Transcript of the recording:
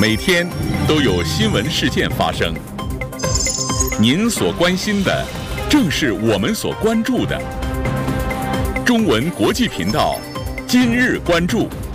每天都有新闻事件发生。您所关心的，正是我们所关注的。中文国际频道，今日关注。